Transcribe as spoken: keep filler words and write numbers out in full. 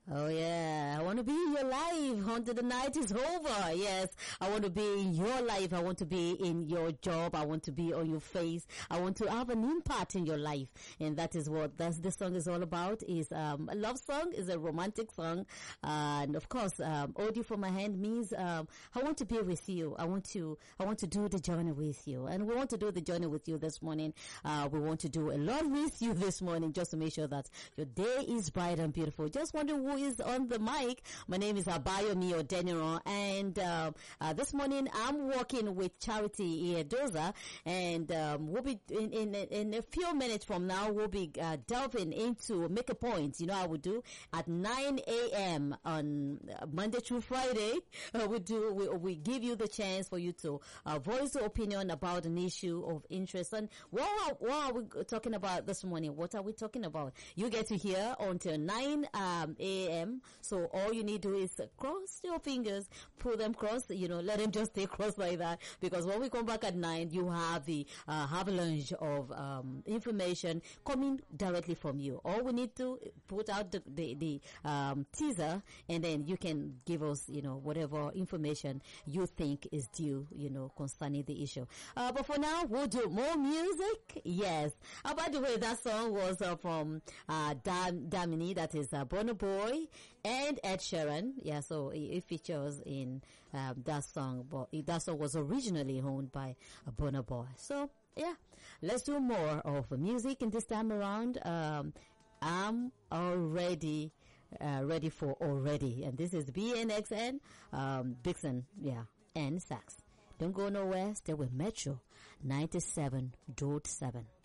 Oh yeah, I want to be in your life until the night is over. Yes, I want to be in your life. I want to be in your job. I want to be on your face. I want to have an impact in your life. And that is what that's, this song is all about. Is um, a love song, is a romantic song. Uh, and of course, um, Odi for my hand means um, I want to be with you. I want to, I want to do the journey with you. And we want to do the journey with you this morning. Uh, we want to do a lot with you this morning just to make sure that your day is bright and beautiful. Just wondering who is on the mic. My name is Abayomi Odeniran, and uh, uh, this morning I'm working with Charity Iedoza, and um, we'll be in, in in a few minutes from now we'll be uh, delving into Make a Point. You know how we do at nine a.m. on uh, Monday through Friday. Uh, we do we, we give you the chance for you to uh, voice your opinion about an issue of interest. And what are, what are we talking about this morning? What are we talking about? You get to hear until nine um, a.m. So all you need to do is cross your fingers, pull them cross, you know, let them just stay crossed like that. Because when we come back at nine, you have the uh, avalanche of um, information coming directly from you. All we need to put out the the, the um, teaser, and then you can give us, you know, whatever information you think is due, you know, concerning the issue. Uh, but for now, we'll do more music. Yes. Uh, by the way, that song was uh, from uh, Dam- Damini, that is uh, Burna Boy and Ed Sheeran. Yeah, so it, it features in um, that song, but it, that song was originally owned by uh, Burna Boy. So, yeah, let's do more of music. And this time around, um, I'm already uh, ready for already. And this is B N X N, um, Bixen, yeah, and Sax. Don't go nowhere. Stay with Metro ninety-seven point seven.